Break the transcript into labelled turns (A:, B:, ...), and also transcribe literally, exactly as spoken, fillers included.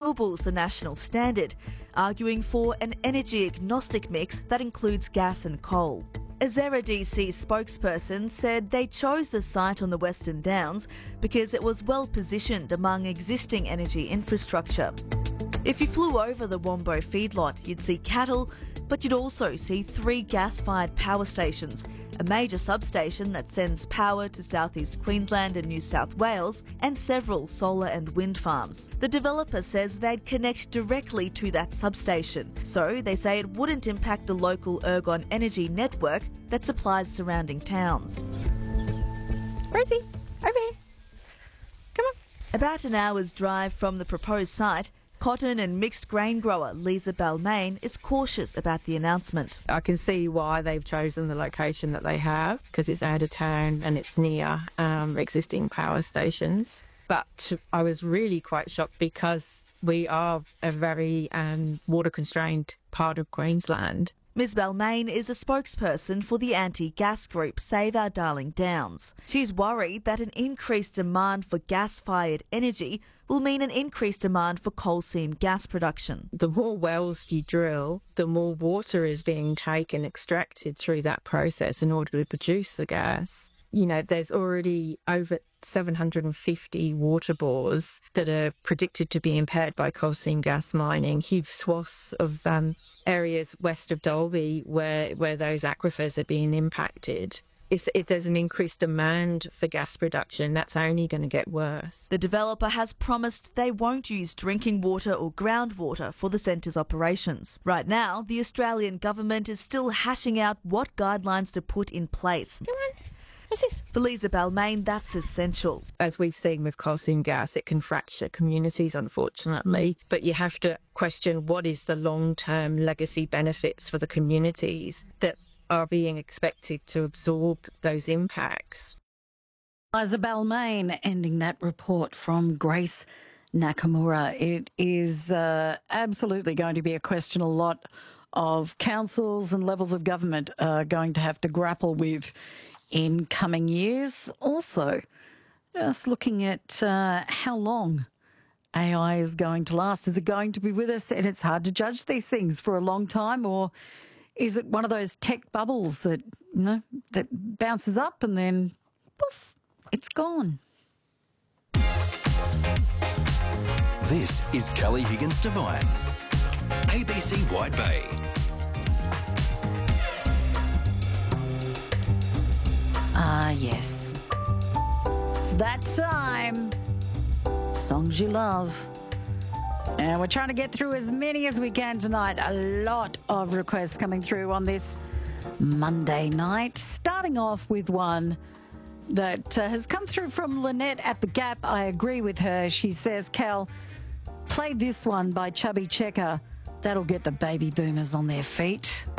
A: renewables the national standard, arguing for an energy-agnostic mix that includes gas and coal. Azera D C spokesperson said they chose the site on the Western Downs because it was well positioned among existing energy infrastructure. If you flew over the Wombo feedlot, you'd see cattle, but you'd also see three gas-fired power stations, a major substation that sends power to southeast Queensland and New South Wales, and several solar and wind farms. The developer says they'd connect directly to that substation, so they say it wouldn't impact the local Ergon Energy network that supplies surrounding towns.
B: Rosie, over here. Come on.
A: About an hour's drive from the proposed site, cotton and mixed grain grower Lisa Balmain is cautious about the announcement.
B: I can see why they've chosen the location that they have, because it's out of town and it's near um, existing power stations. But I was really quite shocked because we are a very um, water-constrained part of Queensland.
A: Miz Balmain is a spokesperson for the anti-gas group Save Our Darling Downs. She's worried that an increased demand for gas-fired energy will mean an increased demand for coal seam gas production.
B: The more wells you drill, the more water is being taken, extracted through that process in order to produce the gas. You know, there's already over seven hundred fifty water bores that are predicted to be impaired by coal seam gas mining, huge swaths of um, areas west of Dalby where, where those aquifers are being impacted. If, if there's an increased demand for gas production, that's only going to get worse.
A: The developer has promised they won't use drinking water or groundwater for the centre's operations. Right now, the Australian government is still hashing out what guidelines to put in place.
B: Come on. What's this?
A: For Lisa Balmain, that's essential.
B: As we've seen with coal seam gas, it can fracture communities, unfortunately. But you have to question what is the long-term legacy benefits for the communities that are being expected to absorb those impacts.
C: Lisa Balmain ending that report from Grace Nakamura. It is uh, absolutely going to be a question a lot of councils and levels of government are going to have to grapple with in coming years. Also, just looking at uh, how long A I is going to last. Is it going to be with us? And it's hard to judge these things for a long time, or is it one of those tech bubbles that, you know, that bounces up and then poof, it's gone?
D: This is Kelly Higgins Devine, A B C White Bay.
C: Ah, yes. It's that time. Songs you love. And we're trying to get through as many as we can tonight. A lot of requests coming through on this Monday night. Starting off with one that uh, has come through from Lynette at the Gap. I agree with her. She says, Cal, play this one by Chubby Checker. That'll get the baby boomers on their feet.